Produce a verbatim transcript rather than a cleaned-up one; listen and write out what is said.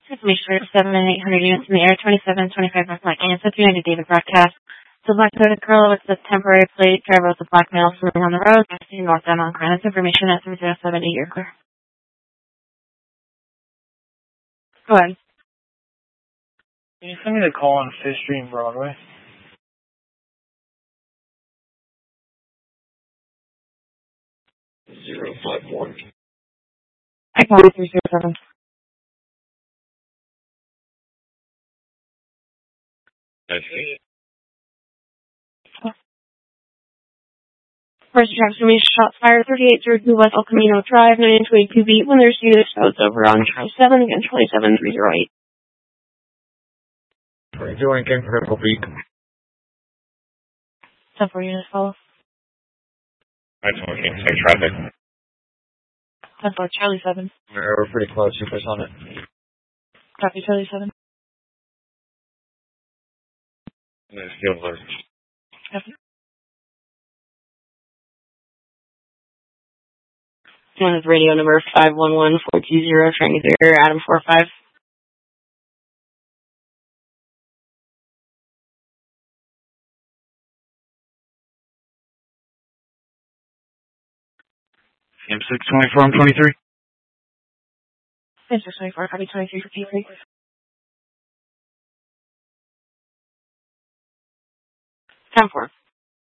Information seven and eight hundred units in the air, twenty-seven, twenty-five North Black Answer, three hundred David broadcast. So Black Toyota Corolla with the temporary plate, driver with the black male swimming on the road, passing northbound on Granite. Information at three zero seven eight, you're clear. Go ahead. Can you send me the call on Fifth Street and Broadway? Zero five one. I call you three zero seven. I see. First transformation shots fired, thirty-eight zero two West El Camino Drive, nine two eight two B. When there's units, shows over on Charles seven, again twenty-seven three zero eight. Doing King Critical Peak. ten four units follow. I just want to keep traffic. ten four, Charlie seven. We're pretty close, you push on it. Copy, Charlie seven. There's field alert. Copy. One is radio number five one one four two zero, trying to clear Adam four five. M six twenty-four, I'm twenty-three. M six twenty-four, copy twenty-three for P three. ten four.